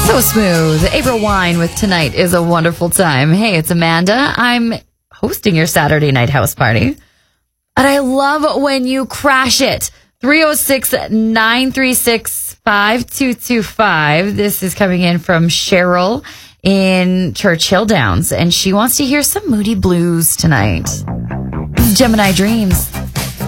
So smooth. April Wine with Tonight is a Wonderful Time. Hey, it's Amanda. I'm hosting your Saturday night house party. And I love when you crash it. 306-936-5225. This is coming in from Cheryl in Churchill Downs. And she wants to hear some Moody Blues tonight. Gemini Dreams.